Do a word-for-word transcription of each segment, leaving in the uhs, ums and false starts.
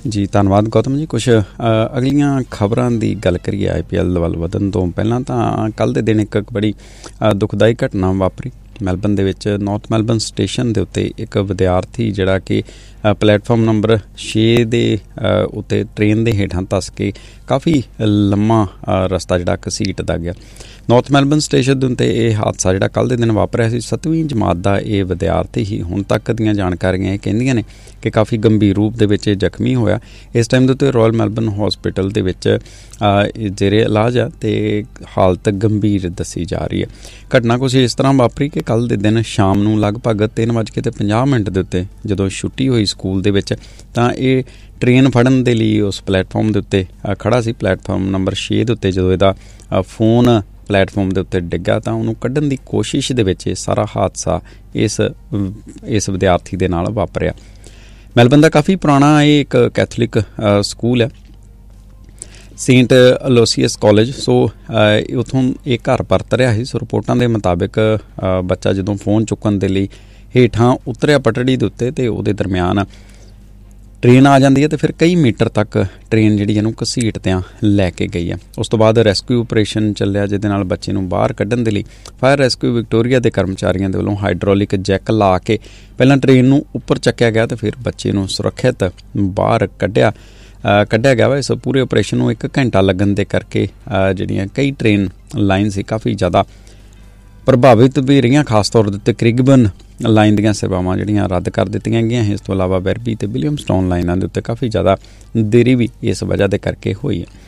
जी धन्नवाद गौतम जी। कुछ अगलियां खबरां दी गल करिए आई पी एल ਵੱਲ ਵਧਣ ਤੋਂ ਪਹਿਲਾਂ ਤਾਂ ਕੱਲ੍ਹ ਦੇ ਦਿਨ ਇੱਕ ਬੜੀ ਦੁਖਦਾਈ ਘਟਨਾ ਵਾਪਰੀ ਮੈਲਬਨ ਦੇ ਵਿੱਚ। ਨੌਰਥ ਮੈਲਬਨ ਸਟੇਸ਼ਨ ਦੇ ਉੱਤੇ ਇੱਕ ਵਿਦਿਆਰਥੀ ਜਿਹੜਾ ਕਿ ਪਲੇਟਫਾਰਮ ਨੰਬਰ ਛੇ ਦੇ ਉੱਤੇ ਟ੍ਰੇਨ ਦੇ ਹੇਠਾਂ ਧੱਸ ਕੇ ਕਾਫੀ ਲੰਮਾ ਰਸਤਾ ਜਿਹੜਾ ਘਸੀਟਦਾ ਗਿਆ। ਨੌਰਥ ਮੈਲਬਨ ਸਟੇਸ਼ਨ ਦੇ ਉੱਤੇ ਇਹ ਹਾਦਸਾ ਜਿਹੜਾ ਕੱਲ੍ਹ ਦੇ ਦਿਨ ਵਾਪਰਿਆ ਸੀ। ਸੱਤਵੀਂ ਜਮਾਤ ਦਾ ਇਹ ਵਿਦਿਆਰਥੀ ਹੀ ਹੁਣ ਤੱਕ ਦੀਆਂ ਜਾਣਕਾਰੀਆਂ ਇਹ ਕਹਿੰਦੀਆਂ ਨੇ ਕਿ ਕਾਫੀ ਗੰਭੀਰ ਰੂਪ ਦੇ ਵਿੱਚ ਇਹ ਜ਼ਖਮੀ ਹੋਇਆ। ਇਸ ਟਾਈਮ ਦੇ ਉੱਤੇ ਰਾਇਲ ਮੈਲਬਨ ਹੌਸਪੀਟਲ ਦੇ ਵਿੱਚ ਜ਼ੇਰੇ ਇਲਾਜ ਆ ਅਤੇ ਹਾਲਤ ਗੰਭੀਰ ਦੱਸੀ ਜਾ ਰਹੀ ਹੈ। ਘਟਨਾ ਕੁਛ ਇਸ ਤਰ੍ਹਾਂ ਵਾਪਰੀ ਕਿ ਕੱਲ੍ਹ ਦੇ ਦਿਨ ਸ਼ਾਮ ਨੂੰ ਲਗਭਗ ਤਿੰਨ ਵੱਜ ਕੇ ਅਤੇ ਪੰਜਾਹ ਮਿੰਟ ਦੇ ਉੱਤੇ ਜਦੋਂ ਛੁੱਟੀ ਹੋਈ ਸਕੂਲ ਦੇ ਵਿੱਚ ਤਾਂ ਇਹ ਟ੍ਰੇਨ ਫੜਨ ਦੇ ਲਈ ਉਸ ਪਲੇਟਫਾਰਮ ਦੇ ਉੱਤੇ ਖੜ੍ਹਾ ਸੀ। ਪਲੇਟਫਾਰਮ ਨੰਬਰ ਛੇ ਦੇ ਉੱਤੇ ਜਦੋਂ ਇਹਦਾ ਫੋਨ ਪਲੇਟਫਾਰਮ ਦੇ ਉੱਤੇ ਡਿੱਗਾ ਤਾਂ ਉਹਨੂੰ ਕੱਢਣ ਦੀ ਕੋਸ਼ਿਸ਼ ਦੇ ਵਿੱਚ ਇਹ ਸਾਰਾ ਹਾਦਸਾ ਇਸ ਇਸ ਵਿਦਿਆਰਥੀ ਦੇ ਨਾਲ ਵਾਪਰਿਆ। ਮੈਲਬਨ ਦਾ ਕਾਫੀ ਪੁਰਾਣਾ ਇਹ ਇੱਕ ਕੈਥੋਲਿਕ ਸਕੂਲ ਹੈ, ਸੇਂਟ ਅਲੋਸੀਅਸ ਕਾਲਜ। ਸੋ ਉੱਥੋਂ ਇਹ ਘਰ ਪਰਤ ਰਿਹਾ ਸੀ। ਸੋ ਰਿਪੋਰਟਾਂ ਦੇ ਮੁਤਾਬਿਕ ਬੱਚਾ ਜਦੋਂ ਫੋਨ ਚੁੱਕਣ ਦੇ ਲਈ ਹੇਠਾਂ ਉਤਰਿਆ ਪਟੜੀ ਦੇ ਉੱਤੇ ਅਤੇ ਉਹਦੇ ਦਰਮਿਆਨ ਟ੍ਰੇਨ ਆ ਜਾਂਦੀ ਹੈ ਅਤੇ ਫਿਰ ਕਈ ਮੀਟਰ ਤੱਕ ਟ੍ਰੇਨ ਜਿਹੜੀ ਇਹਨੂੰ ਘਸੀਟਦਿਆਂ ਲੈ ਕੇ ਗਈ ਹੈ। ਉਸ ਤੋਂ ਬਾਅਦ ਰੈਸਕਿਊ ਆਪਰੇਸ਼ਨ ਚੱਲਿਆ ਜਿਹਦੇ ਨਾਲ ਬੱਚੇ ਨੂੰ ਬਾਹਰ ਕੱਢਣ ਦੇ ਲਈ ਫਾਇਰ ਰੈਸਕਿਊ ਵਿਕਟੋਰੀਆ ਦੇ ਕਰਮਚਾਰੀਆਂ ਦੇ ਵੱਲੋਂ ਹਾਈਡ੍ਰੋਲਿਕ ਜੈਕ ਲਾ ਕੇ ਪਹਿਲਾਂ ਟ੍ਰੇਨ ਨੂੰ ਉੱਪਰ ਚੱਕਿਆ ਗਿਆ ਅਤੇ ਫਿਰ ਬੱਚੇ ਨੂੰ ਸੁਰੱਖਿਅਤ ਬਾਹਰ ਕੱਢਿਆ ਕੱਢਿਆ ਗਿਆ ਵਾ। ਇਸ ਪੂਰੇ ਆਪਰੇਸ਼ਨ ਨੂੰ ਇੱਕ ਘੰਟਾ ਲੱਗਣ ਦੇ ਕਰਕੇ ਜਿਹੜੀਆਂ ਕਈ ਟ੍ਰੇਨ ਲਾਈਨ ਸੀ ਕਾਫੀ ਜ਼ਿਆਦਾ ਪ੍ਰਭਾਵਿਤ ਵੀ ਰਹੀਆਂ। ਖਾਸ ਤੌਰ ਦੇ ਉੱਤੇ ਕ੍ਰਿਗਬਨ ਲਾਈਨ ਦੀਆਂ ਸੇਵਾਵਾਂ ਜਿਹੜੀਆਂ ਰੱਦ ਕਰ ਦਿੱਤੀਆਂ ਗਈਆਂ। ਇਸ ਤੋਂ ਇਲਾਵਾ ਵੈਰਬੀ ਅਤੇ ਵਿਲੀਅਮਸਟਾਊਨ ਲਾਈਨਾਂ ਦੇ ਉੱਤੇ ਕਾਫੀ ਜ਼ਿਆਦਾ ਦੇਰੀ ਵੀ ਇਸ ਵਜ੍ਹਾ ਦੇ ਕਰਕੇ ਹੋਈ ਹੈ।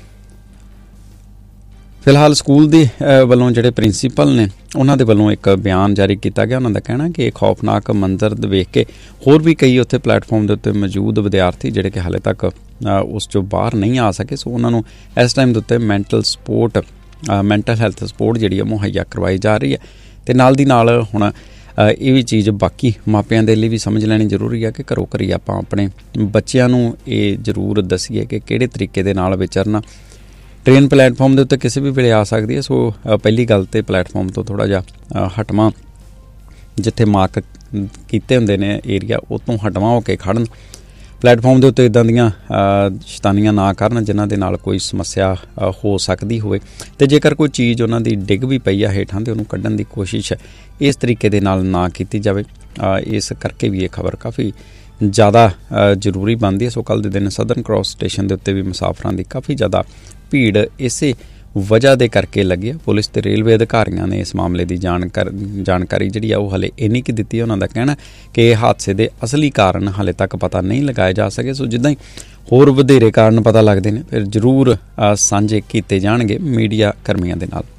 ਫਿਲਹਾਲ ਸਕੂਲ ਦੇ ਵੱਲੋਂ ਜਿਹੜੇ ਪ੍ਰਿੰਸੀਪਲ ਨੇ ਉਹਨਾਂ ਦੇ ਵੱਲੋਂ ਇੱਕ ਬਿਆਨ ਜਾਰੀ ਕੀਤਾ ਗਿਆ। ਉਹਨਾਂ ਦਾ ਕਹਿਣਾ ਕਿ ਇਹ ਖੌਫਨਾਕ ਮੰਜ਼ਰ ਵੇਖ ਕੇ ਹੋਰ ਵੀ ਕਈ ਉੱਥੇ ਪਲੇਟਫਾਰਮ ਦੇ ਉੱਤੇ ਮੌਜੂਦ ਵਿਦਿਆਰਥੀ ਜਿਹੜੇ ਕਿ ਹਾਲੇ ਤੱਕ ਉਸ 'ਚੋਂ ਬਾਹਰ ਨਹੀਂ ਆ ਸਕੇ। ਸੋ ਉਹਨਾਂ ਨੂੰ ਇਸ ਟਾਈਮ ਦੇ ਉੱਤੇ mental support mental health support ਜਿਹੜੀ ਆ ਮੁਹੱਈਆ ਕਰਵਾਈ ਜਾ ਰਹੀ ਹੈ। ਅਤੇ ਨਾਲ ਦੀ ਨਾਲ ਹੁਣ ਇਹ ਵੀ ਚੀਜ਼ ਬਾਕੀ ਮਾਪਿਆਂ ਦੇ ਲਈ ਵੀ ਸਮਝ ਲੈਣੀ ਜ਼ਰੂਰੀ ਹੈ ਕਿ ਘਰੋਂ ਘਰੀ ਆਪਾਂ ਆਪਣੇ ਬੱਚਿਆਂ ਨੂੰ ਇਹ ਜ਼ਰੂਰ ਦੱਸੀਏ ਕਿ ਕਿਹੜੇ ਤਰੀਕੇ ਦੇ ਨਾਲ ਵਿਚਰਨਾ। ਟ੍ਰੇਨ ਪਲੇਟਫਾਰਮ ਦੇ ਉੱਤੇ ਕਿਸੇ ਵੀ ਵੇਲੇ ਆ ਸਕਦੀ ਹੈ। ਸੋ ਪਹਿਲੀ ਗੱਲ ਤਾਂ ਪਲੇਟਫਾਰਮ ਤੋਂ ਥੋੜ੍ਹਾ ਜਿਹਾ ਹਟਵਾਂ, ਜਿੱਥੇ ਮਾਰਕ ਕੀਤੇ ਹੁੰਦੇ ਨੇ ਏਰੀਆ ਉਹ ਤੋਂ ਹਟਵਾਂ ਹੋ ਕੇ ਖੜ੍ਹਨ। ਪਲੇਟਫਾਰਮ ਦੇ ਉੱਤੇ ਇੱਦਾਂ ਦੀਆਂ ਸ਼ੈਤਾਨੀਆਂ ਨਾ ਕਰਨ ਜਿਨ੍ਹਾਂ ਦੇ ਨਾਲ ਕੋਈ ਸਮੱਸਿਆ ਹੋ ਸਕਦੀ ਹੋਵੇ। ਅਤੇ ਜੇਕਰ ਕੋਈ ਚੀਜ਼ ਉਹਨਾਂ ਦੀ ਡਿੱਗ ਵੀ ਪਈ ਆ ਹੇਠਾਂ ਅਤੇ ਉਹਨੂੰ ਕੱਢਣ ਦੀ ਕੋਸ਼ਿਸ਼ ਇਸ ਤਰੀਕੇ ਦੇ ਨਾਲ ਨਾ ਕੀਤੀ ਜਾਵੇ। ਇਸ ਕਰਕੇ ਵੀ ਇਹ ਖਬਰ ਕਾਫੀ ਜ਼ਿਆਦਾ ਜ਼ਰੂਰੀ ਬਣਦੀ ਹੈ। ਸੋ ਕੱਲ੍ਹ ਦੇ ਦਿਨ ਸਦਰਨ ਕ੍ਰਾਸ ਸਟੇਸ਼ਨ ਦੇ ਉੱਤੇ ਵੀ ਮੁਸਾਫਰਾਂ ਦੀ ਕਾਫੀ ਜ਼ਿਆਦਾ ਭੀੜ ਇਸੇ ਵਜ੍ਹਾ ਦੇ ਕਰਕੇ ਲੱਗੀ ਹੈ। ਪੁਲਿਸ ਅਤੇ ਰੇਲਵੇ ਅਧਿਕਾਰੀਆਂ ਨੇ ਇਸ ਮਾਮਲੇ ਦੀ ਜਾਣਕਾਰ ਜਾਣਕਾਰੀ ਜਿਹੜੀ ਆ ਉਹ ਹਾਲੇ ਇੰਨੀ ਕੁ ਦਿੱਤੀ ਹੈ। ਉਹਨਾਂ ਦਾ ਕਹਿਣਾ ਕਿ ਇਹ ਹਾਦਸੇ ਦੇ ਅਸਲੀ ਕਾਰਨ ਹਾਲੇ ਤੱਕ ਪਤਾ ਨਹੀਂ ਲਗਾਏ ਜਾ ਸਕੇ। ਸੋ ਜਿੱਦਾਂ ਹੀ ਹੋਰ ਵਧੇਰੇ ਕਾਰਨ ਪਤਾ ਲੱਗਦੇ ਨੇ ਫਿਰ ਜ਼ਰੂਰ ਸਾਂਝੇ ਕੀਤੇ ਜਾਣਗੇ ਮੀਡੀਆ ਕਰਮੀਆਂ ਦੇ ਨਾਲ।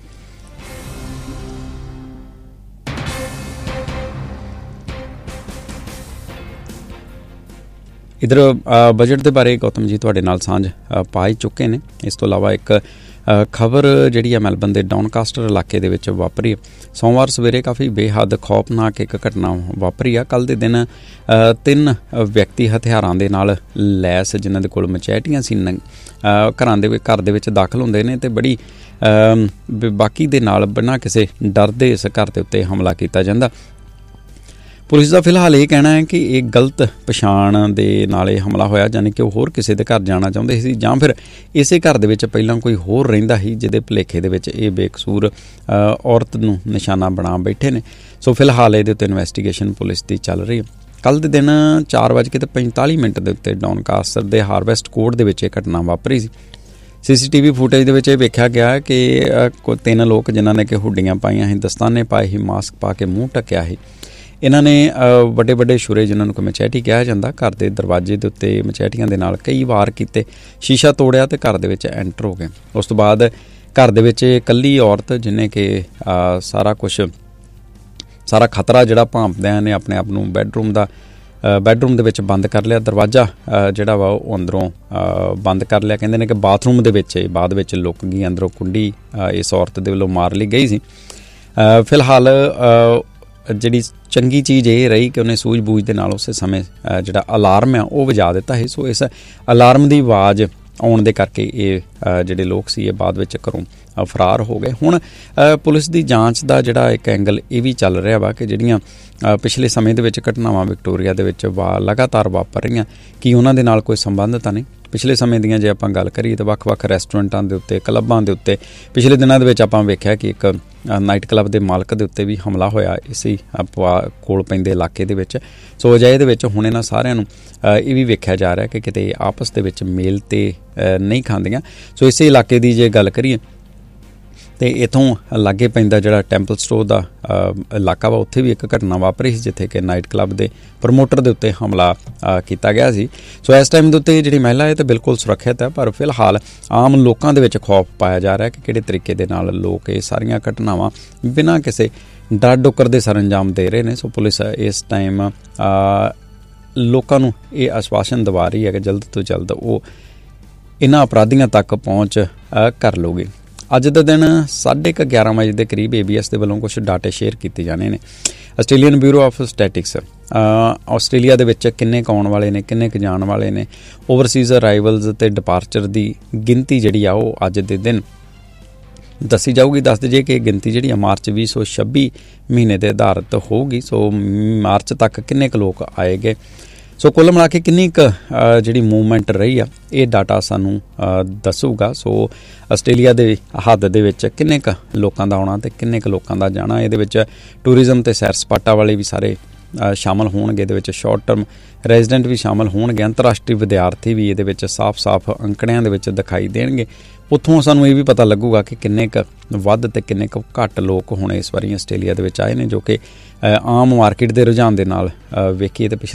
ਇੱਧਰ ਬਜਟ ਦੇ ਬਾਰੇ ਗੌਤਮ ਜੀ ਤੁਹਾਡੇ ਨਾਲ ਸਾਂਝ ਪਾ ਹੀ ਚੁੱਕੇ ਨੇ। ਇਸ ਤੋਂ ਇਲਾਵਾ ਇੱਕ ਖਬਰ ਜਿਹੜੀ ਆ ਮੈਲਬਨ ਦੇ ਡਾਊਨਕਾਸਟਰ ਇਲਾਕੇ ਦੇ ਵਿੱਚ ਵਾਪਰੀ। ਸੋਮਵਾਰ ਸਵੇਰੇ ਕਾਫੀ ਬੇਹੱਦ ਖੌਫਨਾਕ ਇੱਕ ਘਟਨਾ ਵਾਪਰੀ ਆ। ਕੱਲ੍ਹ ਦੇ ਦਿਨ ਤਿੰਨ ਵਿਅਕਤੀ ਹਥਿਆਰਾਂ ਦੇ ਨਾਲ ਲੈਸ ਜਿਨ੍ਹਾਂ ਦੇ ਕੋਲ ਮਚੈਟੀਆਂ ਸੀ ਘਰਾਂ ਦੇ ਘਰ ਦੇ ਵਿੱਚ ਦਾਖਲ ਹੁੰਦੇ ਨੇ ਅਤੇ ਬੜੀ ਬਾਕੀ ਦੇ ਨਾਲ ਬਿਨਾਂ ਕਿਸੇ ਡਰ ਦੇ ਇਸ ਘਰ ਦੇ ਉੱਤੇ ਹਮਲਾ ਕੀਤਾ ਜਾਂਦਾ। ਪੁਲਿਸ ਦਾ ਫਿਲਹਾਲ ਇਹ ਕਹਿਣਾ ਹੈ ਕਿ ਇਹ ਗਲਤ ਪਛਾਣ ਦੇ ਨਾਲ ਇਹ ਹਮਲਾ ਹੋਇਆ, ਯਾਨੀ ਕਿ ਉਹ ਹੋਰ ਕਿਸੇ ਦੇ ਘਰ ਜਾਣਾ ਚਾਹੁੰਦੇ ਸੀ ਜਾਂ ਫਿਰ ਇਸੇ ਘਰ ਦੇ ਵਿੱਚ ਪਹਿਲਾਂ ਕੋਈ ਹੋਰ ਰਹਿੰਦਾ ਸੀ ਜਿਹਦੇ ਭੁਲੇਖੇ ਦੇ ਵਿੱਚ ਇਹ ਬੇਕਸੂਰ ਔਰਤ ਨੂੰ ਨਿਸ਼ਾਨਾ ਬਣਾ ਬੈਠੇ ਨੇ। ਸੋ ਫਿਲਹਾਲ ਇਹਦੇ ਉੱਤੇ ਇਨਵੈਸਟੀਗੇਸ਼ਨ ਪੁਲਿਸ ਦੀ ਚੱਲ ਰਹੀ ਹੈ। ਕੱਲ੍ਹ ਦੇ ਦਿਨ ਚਾਰ ਵੱਜ ਕੇ ਤੇ ਪੰਤਾਲੀ ਮਿੰਟ ਦੇ ਉੱਤੇ ਡਾਊਨਕਾਸਟਰ ਦੇ ਹਾਰਵੈਸਟ ਕੋਰਟ ਦੇ ਵਿੱਚ ਇਹ ਘਟਨਾ ਵਾਪਰੀ ਸੀ। ਸੀ ਸੀ ਟੀ ਵੀ ਫੁਟੇਜ ਦੇ ਵਿੱਚ ਇਹ ਵੇਖਿਆ ਗਿਆ ਕਿ ਤਿੰਨ ਲੋਕ ਜਿਨ੍ਹਾਂ ਨੇ ਕਿ ਹੁੱਡੀਆਂ ਪਾਈਆਂ ਸੀ, ਦਸਤਾਨੇ ਪਾਏ ਸੀ, ਮਾਸਕ ਪਾ ਕੇ ਮੂੰਹ ਢੱਕਿਆ ਸੀ। ਇਹਨਾਂ ਨੇ ਵੱਡੇ ਵੱਡੇ ਛੁਰੇ ਜਿਨ੍ਹਾਂ ਨੂੰ ਕੋਈ ਮਚੈਟੀ ਕਿਹਾ ਜਾਂਦਾ ਘਰ ਦੇ ਦਰਵਾਜ਼ੇ ਦੇ ਉੱਤੇ ਮਚੈਟੀਆਂ ਦੇ ਨਾਲ ਕਈ ਵਾਰ ਕੀਤੇ, ਸ਼ੀਸ਼ਾ ਤੋੜਿਆ ਅਤੇ ਘਰ ਦੇ ਵਿੱਚ ਐਂਟਰ ਹੋ ਗਏ। ਉਸ ਤੋਂ ਬਾਅਦ ਘਰ ਦੇ ਵਿੱਚ ਇਕੱਲੀ ਔਰਤ ਜਿਹਨੇ ਕਿ ਸਾਰਾ ਕੁਛ ਸਾਰਾ ਖਤਰਾ ਜਿਹੜਾ ਭਾਂਪਦਿਆਂ ਨੇ ਆਪਣੇ ਆਪ ਨੂੰ ਬੈਡਰੂਮ ਦਾ ਬੈਡਰੂਮ ਦੇ ਵਿੱਚ ਬੰਦ ਕਰ ਲਿਆ। ਦਰਵਾਜ਼ਾ ਜਿਹੜਾ ਵਾ ਉਹ ਅੰਦਰੋਂ ਬੰਦ ਕਰ ਲਿਆ। ਕਹਿੰਦੇ ਨੇ ਕਿ ਬਾਥਰੂਮ ਦੇ ਵਿੱਚ ਬਾਅਦ ਵਿੱਚ ਲੁੱਕ ਗਈ, ਅੰਦਰੋਂ ਕੁੰਡੀ ਇਸ ਔਰਤ ਦੇ ਵੱਲੋਂ ਮਾਰ ਲਈ ਗਈ ਸੀ। ਫਿਲਹਾਲ ਜਿਹੜੀ ਚੰਗੀ ਚੀਜ਼ ਇਹ ਰਹੀ ਕਿ ਉਹਨੇ ਸੂਝ ਬੂਝ ਦੇ ਨਾਲ ਉਸੇ ਸਮੇਂ ਜਿਹੜਾ ਅਲਾਰਮ ਆ ਉਹ ਵਜਾ ਦਿੱਤਾ ਸੀ। ਸੋ ਇਸ ਅਲਾਰਮ ਦੀ ਆਵਾਜ਼ ਆਉਣ ਦੇ ਕਰਕੇ ਇਹ ਜਿਹੜੇ ਲੋਕ ਸੀ ਇਹ ਬਾਅਦ ਵਿੱਚ ਘਰੋਂ ਫਰਾਰ ਹੋ ਗਏ। ਹੁਣ ਪੁਲਿਸ ਦੀ ਜਾਂਚ ਦਾ ਜਿਹੜਾ ਇੱਕ ਐਂਗਲ ਇਹ ਵੀ ਚੱਲ ਰਿਹਾ ਵਾ ਕਿ ਜਿਹੜੀਆਂ ਪਿਛਲੇ ਸਮੇਂ ਦੇ ਵਿੱਚ ਘਟਨਾਵਾਂ ਵਿਕਟੋਰੀਆ ਦੇ ਵਿੱਚ ਵਾ ਲਗਾਤਾਰ ਵਾਪਰ ਰਹੀਆਂ, ਕਿ ਉਹਨਾਂ ਦੇ ਨਾਲ ਕੋਈ ਸੰਬੰਧ ਤਾਂ ਨਹੀਂ। ਪਿਛਲੇ ਸਮੇਂ ਦੀਆਂ ਜੇ ਆਪਾਂ ਗੱਲ ਕਰੀਏ ਤਾਂ ਵੱਖ-ਵੱਖ ਰੈਸਟੋਰੈਂਟਾਂ ਦੇ ਉੱਤੇ, ਕਲੱਬਾਂ ਦੇ ਉੱਤੇ ਪਿਛਲੇ ਦਿਨਾਂ ਦੇ ਵਿੱਚ ਆਪਾਂ ਵੇਖਿਆ ਕਿ ਇੱਕ ਨਾਈਟ ਕਲੱਬ ਦੇ ਮਾਲਕ ਦੇ ਉੱਤੇ ਵੀ ਹਮਲਾ ਹੋਇਆ ਇਸੇ ਕੋਲ ਪੈਂਦੇ ਇਲਾਕੇ ਦੇ ਵਿੱਚ। ਸੋ ਅਜਿਹੇ ਦੇ ਵਿੱਚ ਹੁਣ ਇਹਨਾਂ ਸਾਰਿਆਂ ਨੂੰ ਇਹ ਵੀ ਵੇਖਿਆ ਜਾ ਰਿਹਾ ਕਿ ਕਿਤੇ ਆਪਸ ਦੇ ਵਿੱਚ ਮੇਲ ਤੇ ਨਹੀਂ ਖਾਂਦੀਆਂ। ਸੋ ਇਸੇ ਇਲਾਕੇ ਦੀ ਜੇ ਗੱਲ ਕਰੀਏ ਅਤੇ ਇੱਥੋਂ ਲਾਗੇ ਪੈਂਦਾ ਜਿਹੜਾ ਟੈਂਪਲ ਸਟੋਰ ਦਾ ਇਲਾਕਾ ਵਾ, ਉੱਥੇ ਵੀ ਇੱਕ ਘਟਨਾ ਵਾਪਰੀ ਸੀ ਜਿੱਥੇ ਕਿ ਨਾਈਟ ਕਲੱਬ ਦੇ ਪ੍ਰਮੋਟਰ ਦੇ ਉੱਤੇ ਹਮਲਾ ਕੀਤਾ ਗਿਆ ਸੀ। ਸੋ ਇਸ ਟਾਈਮ ਦੇ ਉੱਤੇ ਜਿਹੜੀ ਮਹਿਲਾ ਹੈ ਤਾਂ ਬਿਲਕੁਲ ਸੁਰੱਖਿਅਤ ਹੈ, ਪਰ ਫਿਲਹਾਲ ਆਮ ਲੋਕਾਂ ਦੇ ਵਿੱਚ ਖੌਫ ਪਾਇਆ ਜਾ ਰਿਹਾ ਕਿ ਕਿਹੜੇ ਤਰੀਕੇ ਦੇ ਨਾਲ ਲੋਕ ਇਹ ਸਾਰੀਆਂ ਘਟਨਾਵਾਂ ਬਿਨਾਂ ਕਿਸੇ ਡਰ ਡੁੱਕਰ ਦੇ ਸਰ ਅੰਜਾਮ ਦੇ ਰਹੇ ਨੇ। ਸੋ ਪੁਲਿਸ ਇਸ ਟਾਈਮ ਲੋਕਾਂ ਨੂੰ ਇਹ ਆਸ਼ਵਾਸਨ ਦਿਵਾ ਰਹੀ ਹੈ ਕਿ ਜਲਦ ਤੋਂ ਜਲਦ ਉਹ ਇਹਨਾਂ ਅਪਰਾਧੀਆਂ ਤੱਕ ਪਹੁੰਚ ਕਰ ਲਊਗੀ। ਅੱਜ ਦਾ ਦਿਨ ਸਾਢੇ ਕੁ ਗਿਆਰਾਂ ਵਜੇ ਦੇ ਕਰੀਬ ਏ ਬੀ ਐਸ ਦੇ ਵੱਲੋਂ ਕੁਛ ਡਾਟੇ ਸ਼ੇਅਰ ਕੀਤੇ ਜਾਣੇ ਨੇ। Australian bureau of statics Australia ਦੇ ਵਿੱਚ ਕਿੰਨੇ ਕੁ ਆਉਣ ਵਾਲੇ ਨੇ, ਕਿੰਨੇ ਕੁ ਜਾਣ ਵਾਲੇ ਨੇ, ਓਵਰਸੀਜ਼ ਅਰਾਈਵਲਸ ਅਤੇ ਡਿਪਾਰਚਰ ਦੀ ਗਿਣਤੀ ਜਿਹੜੀ ਆ ਉਹ ਅੱਜ ਦੇ ਦਿਨ ਦੱਸੀ ਜਾਊਗੀ। ਦੱਸ ਦਈਏ ਕਿ ਇਹ ਗਿਣਤੀ ਜਿਹੜੀ ਆ ਮਾਰਚ ਵੀਹ ਸੌ ਛੱਬੀ ਮਹੀਨੇ ਦੇ ਆਧਾਰਿਤ ਹੋਊਗੀ। ਸੋ ਮਾਰਚ ਤੱਕ ਕਿੰਨੇ ਕੁ ਲੋਕ ਆਏ ਗਏ। ਸੋ ਕੁੱਲ ਮਿਲਾ ਕੇ ਕਿੰਨੀ ਕੁ ਜਿਹੜੀ ਮੂਵਮੈਂਟ ਰਹੀ ਆ ਇਹ ਡਾਟਾ ਸਾਨੂੰ ਦੱਸੂਗਾ। ਸੋ ਆਸਟ੍ਰੇਲੀਆ ਦੇ ਹੱਦ ਦੇ ਵਿੱਚ ਕਿੰਨੇ ਕੁ ਲੋਕਾਂ ਦਾ ਆਉਣਾ ਅਤੇ ਕਿੰਨੇ ਕੁ ਲੋਕਾਂ ਦਾ ਜਾਣਾ, ਇਹਦੇ ਵਿੱਚ ਟੂਰਿਜ਼ਮ ਅਤੇ ਸੈਰ ਸਪਾਟਾ ਵਾਲੇ ਵੀ ਸਾਰੇ ਸ਼ਾਮਲ ਹੋਣਗੇ। ਇਹਦੇ ਵਿੱਚ ਸ਼ਾਰਟ ਟਰਮ ਰੈਜ਼ੀਡੈਂਟ ਵੀ ਸ਼ਾਮਲ ਹੋਣਗੇ। ਅੰਤਰਰਾਸ਼ਟਰੀ ਵਿਦਿਆਰਥੀ ਵੀ ਇਹਦੇ ਵਿੱਚ ਸਾਫ਼-ਸਾਫ਼ ਅੰਕੜਿਆਂ ਦੇ ਵਿੱਚ ਦਿਖਾਈ ਦੇਣਗੇ। ਉੱਥੋਂ ਸਾਨੂੰ ਇਹ ਵੀ ਪਤਾ ਲੱਗੂਗਾ ਕਿ ਕਿੰਨੇ ਕੁ ਵੱਧ ਅਤੇ ਕਿੰਨੇ ਕੁ ਘੱਟ ਲੋਕ ਹੁਣ ਇਸ ਵਾਰੀ ਆਸਟ੍ਰੇਲੀਆ ਦੇ ਵਿੱਚ ਆਏ ਨੇ, ਜੋ ਕਿ ਆਮ ਮਾਰਕੀਟ ਦੇ ਰੁਝਾਨ ਦੇ ਨਾਲ ਵੇਖੀਏ ਤਾਂ